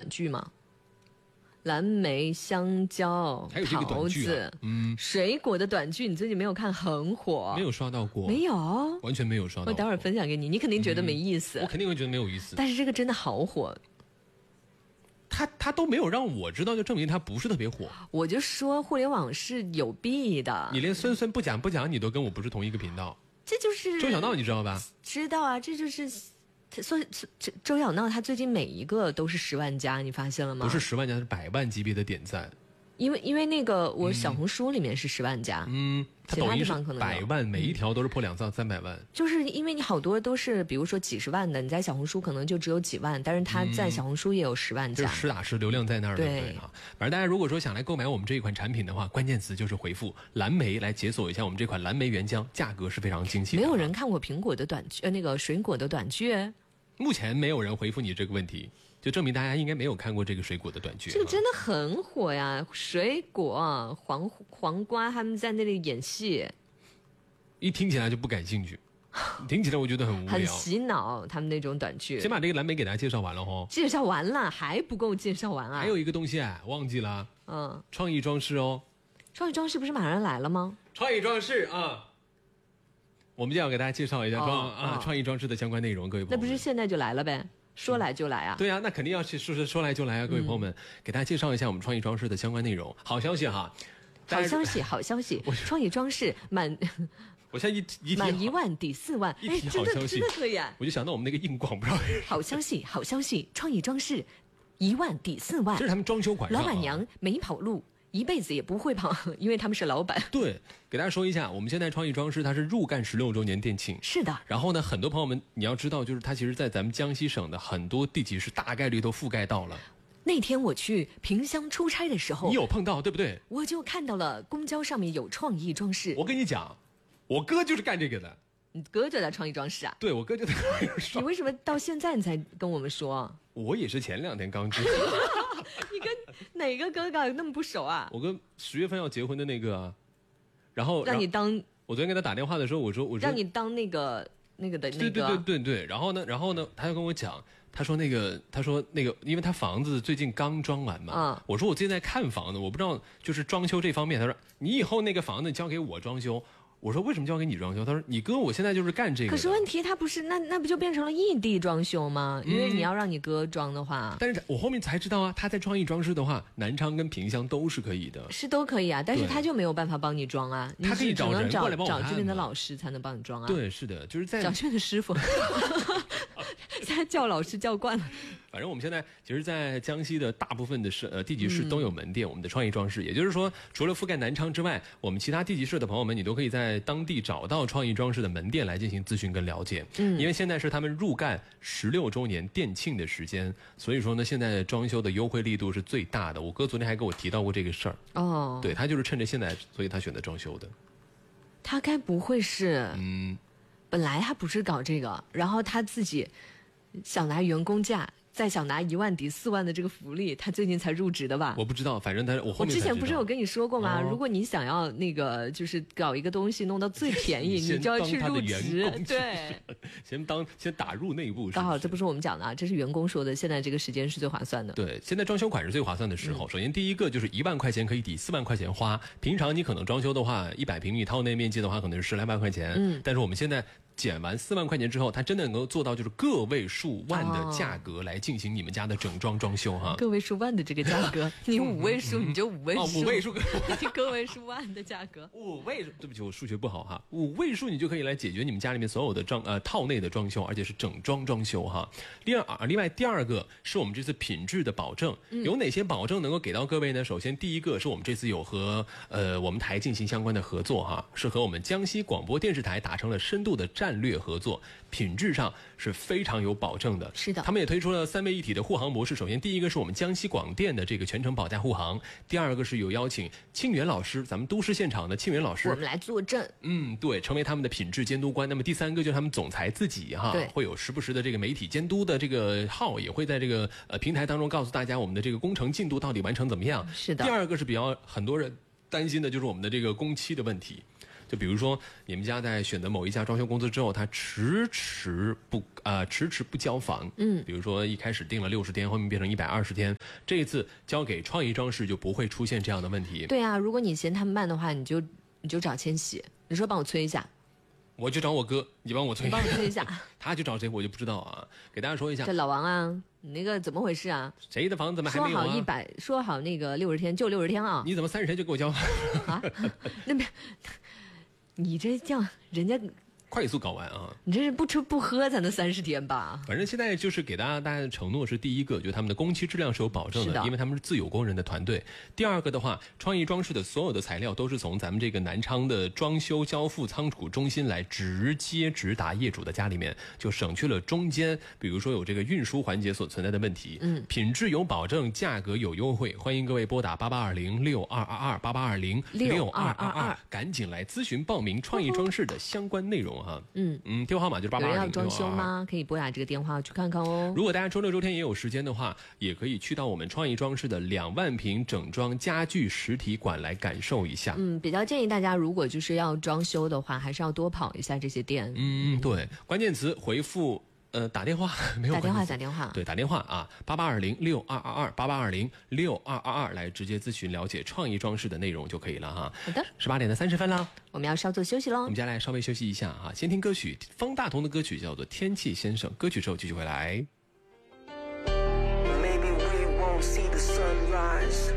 短剧吗？蓝莓、香蕉、 还有这个短桃剧啊子，水果的短剧，你最近没有看很火？ 没有刷到过， 没有， 完全没有刷到过。 我待会儿分享给你，你肯定觉得没意思。 我肯定会觉得没有意思。 但是这个真的好火。 他都没有让我知道，就证明他不是特别火。 我就说互联网是有弊的。 你连孙孙不讲，你都跟我不是同一个频道。 这就是周小闹，你知道吧？ 知道啊，这就是说周小闹他最近每一个都是10万加，你发现了吗？ 不是10万加，是100万级别的点赞。 因为那个我小红书里面是10万加， 他抖音是可能 100万，每一条都是破200、300万。 就是因为你好多都是比如说几十万的，你在小红书可能就只有几万，但是他在小红书也有10万加， 就是实打实流量在那儿的。 对啊，反正大家如果说想来购买我们这一款产品的话，关键词就是回复蓝莓来解锁一下我们这款蓝莓原浆，价格是非常惊喜的。 没有人看过苹果的短剧，那个水果的短剧。 目前没有人回复你这个问题，就证明大家应该没有看过这个水果的短剧。 这个真的很火呀！水果、黄瓜他们在那里演戏， 一听起来就不感兴趣，听起来我觉得很无聊， 很洗脑。他们那种短剧， 先把这个蓝莓给大家介绍完了哦。 介绍完了还不够介绍完啊？ 还有一个东西忘记了，创意装饰哦。 创意装饰不是马上来了吗？ 创意装饰啊。我们就要给大家介绍一下创意装饰的相关内容，各位朋友们。 那不是现在就来了呗？说来就来啊！ 对啊，那肯定要说来就来啊！各位朋友们，给大家介绍一下我们创意装饰的相关内容。好消息哈！ 好消息！创意装饰我现在满1万抵4万， 一提好消息真的可以啊！ 我就想到我们那个硬广，不知道。 好消息！创意装饰1万抵4万， 这是他们装修款上。 老板娘没跑路。一辈子也不会跑，因为他们是老板。 对，给大家说一下，我们现在创意装饰它是入干16周年店庆。 是的。 然后呢，很多朋友们你要知道，就是它其实在咱们江西省的很多地级市大概率都覆盖到了。 那天我去萍乡出差的时候， 你有碰到对不对？ 我就看到了公交上面有创意装饰。 我跟你讲，我哥就是干这个的。 你哥就在创意装饰啊？ 对，我哥就在创意装饰。 你为什么到现在你才跟我们说？ 我也是前2天刚知道。 你跟哪个哥哥那么不熟啊？ 我跟10月份要结婚的那个啊，然后让你当。 我昨天给他打电话的时候，我说让你当那个的那个。 对。然后呢，他就跟我讲，他说那个，因为他房子最近刚装完嘛。我说我最近在看房子，我不知道就是装修这方面。他说你以后那个房子交给我装修。我说为什么交给你装修？他说你哥我现在就是干这个。 可是问题他不是那不就变成了异地装修吗？因为你要让你哥装的话。 但是我后面才知道啊，他在创意装饰的话，南昌跟萍乡都是可以的。 是都可以啊，但是他就没有办法帮你装啊。 他可以找人过来帮我找这边的老师才能帮你装啊。 对，是的，就是在找这边的师傅。现在叫老师叫惯了。 反正我们现在其实，在江西的大部分的地级市都有门店，我们的创意装饰。也就是说，除了覆盖南昌之外，我们其他地级市的朋友们，你都可以在当地找到创意装饰的门店来进行咨询跟了解。因为现在是他们入干16周年店庆的时间，所以说呢，现在装修的优惠力度是最大的。我哥昨天还跟我提到过这个事儿。哦，对，他就是趁着现在，所以他选择装修的。 他该不会是本来他不是搞这个，然后他自己想拿员工价，再想拿1万抵4万的这个福利，他最近才入职的吧？ 我不知道，反正我之前不是有跟你说过吗？如果你想要那个就是搞一个东西弄到最便宜，你就要去入职。对， 先打入内部。 刚好这不是我们讲的啊，这是员工说的。现在这个时间是最划算的。 对，现在装修款是最划算的时候。首先第一个就是1万块钱可以抵4万块钱花。平常你可能装修的话，100平米套内面积的话，可能是10来万块钱。但是我们现在减完4万块钱之后，它真的能够做到就是个位数万的价格来进行你们家的整装装修哈。 个位数万的这个价格，你5位数你就5位数 ，5位数个位数万的价格 ，5位数，对不起，我数学不好哈，5位数你就可以来解决你们家里面所有的套内的装修，而且是整装装修哈。另外第二个是我们这次品质的保证，有哪些保证能够给到各位呢？首先第一个是我们这次有和我们台进行相关的合作哈，是和我们江西广播电视台达成了深度的战略合作，品质上是非常有保证的。 是的， 他们也推出了3位一体的护航模式。首先第一个是我们江西广电的这个全程保驾护航，第二个是有邀请庆元老师，咱们都市现场的庆元老师， 我们来坐镇， 对，成为他们的品质监督官。那么第三个就是他们总裁自己哈，会有时不时的这个媒体监督的这个号，也会在这个平台当中告诉大家我们的这个工程进度到底完成怎么样。 是的。 第二个是比较很多人担心的就是我们的这个工期的问题。 就比如说你们家在选择某一家装修公司之后，他迟迟不交房，比如说一开始定了60天，后面变成120天，这一次交给创意装饰就不会出现这样的问题。 对啊，如果你嫌他们慢的话，你就找千玺，你说帮我催一下。 我就找我哥，你帮我催。 你帮我催一下。 他去找谁我就不知道啊。给大家说一下， 这老王啊，你那个怎么回事啊？ 谁的房子怎么还没有啊？ 说好那个60天就60天啊？ 你怎么30天就给我交？ 啊？那边，你这叫人家。 快速搞完啊！ 你这是不吃不喝才能30天吧？ 反正现在就是给大家的承诺是：第一个，就他们的工期质量是有保证的，因为他们是自有工人的团队；第二个的话，创意装饰的所有的材料都是从咱们这个南昌的装修交付仓储中心来直接直达业主的家里面，就省去了中间比如说有这个运输环节所存在的问题。品质有保证，价格有优惠，欢迎各位拨打8820622288206222，赶紧来咨询报名创意装饰的相关内容。电话号码就是88206222。 有人要装修吗？可以拨打这个电话去看看哦。 如果大家周六周天也有时间的话，也可以去到我们创意装饰的2万平整装家具实体馆来感受一下。 比较建议大家，如果就是要装修的话，还是要多跑一下这些店。 对，关键词回复。打电话没有？打电话， 对，打电话啊，8820622288206222来直接咨询了解创意装饰的内容就可以了哈。 好的 ，18点的30分了， 我们要稍作休息喽。 我们接下来稍微休息一下哈，先听歌曲，方大同的歌曲叫做《天气先生》，歌曲之后继续回来。Maybe we won't see the sunrise.